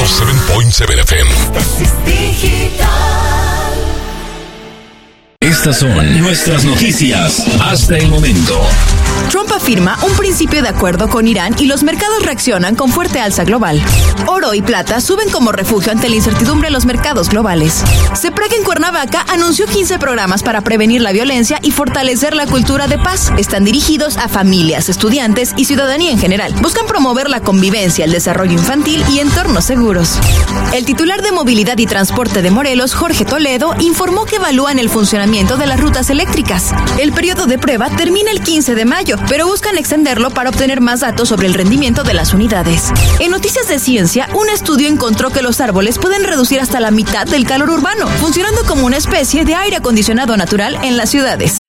107.7 FM. Estas son nuestras noticias hasta el momento. Trump afirma un principio de acuerdo con Irán y los mercados reaccionan con fuerte alza global. Oro y plata suben como refugio ante la incertidumbre en los mercados globales. CEPRAC en Cuernavaca anunció 15 programas para prevenir la violencia y fortalecer la cultura de paz. Están dirigidos a familias, estudiantes y ciudadanía en general. Buscan promover la convivencia, el desarrollo infantil y entornos seguros. El titular de Movilidad y Transporte de Morelos, Jorge Toledo, informó que evalúan el funcionamiento de las rutas eléctricas. El periodo de prueba termina el 15 de mayo, pero buscan extenderlo para obtener más datos sobre el rendimiento de las unidades. En noticias de ciencia, un estudio encontró que los árboles pueden reducir hasta la mitad del calor urbano, funcionando como una especie de aire acondicionado natural en las ciudades.